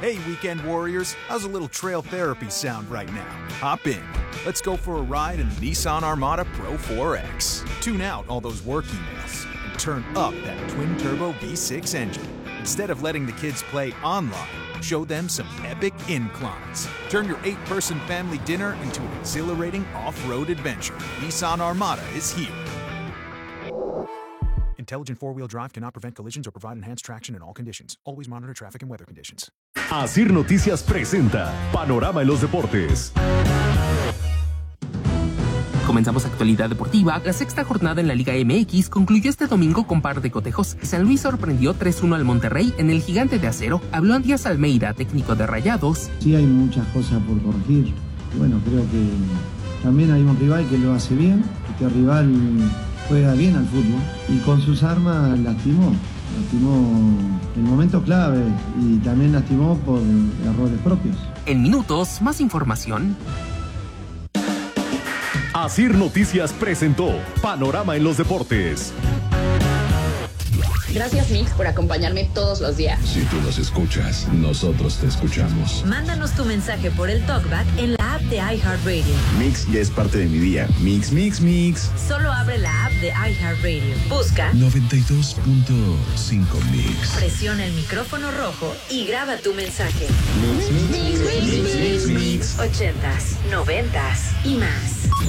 Hey, weekend warriors, how's a little trail therapy sound right now? Hop in. Let's go for a ride in the Nissan Armada Pro 4X. Tune out all those work emails and turn up that twin-turbo V6 engine. Instead of letting the kids play online, show them some epic inclines. Turn your 8-person family dinner into an exhilarating off-road adventure. Nissan Armada is here. Intelligent four-wheel drive cannot prevent collisions or provide enhanced traction in all conditions. Always monitor traffic and weather conditions. Asir Noticias presenta Panorama en los Deportes. Comenzamos actualidad deportiva. La sexta jornada en la Liga MX concluyó este domingo con par de cotejos. San Luis sorprendió 3-1 al Monterrey en el Gigante de Acero. Habló Díaz Almeida, técnico de Rayados. Sí, hay muchas cosas por corregir. Bueno, creo que también hay un rival que lo hace bien. Este rival juega bien al fútbol y con sus armas lastimó en momentos clave y también lastimó por errores propios. En minutos, más información. Asir Noticias presentó Panorama en los Deportes. Gracias, Mix, por acompañarme todos los días. Si tú nos escuchas, nosotros te escuchamos. Mándanos tu mensaje por el TalkBack en la app de iHeartRadio. Mix ya es parte de mi día. Mix, mix, mix. Solo abre la app de iHeartRadio. Busca 92.5 Mix. Presiona el micrófono rojo y graba tu mensaje. Mix, mix, mix, mix, mix, mix. 80s, 90s y más.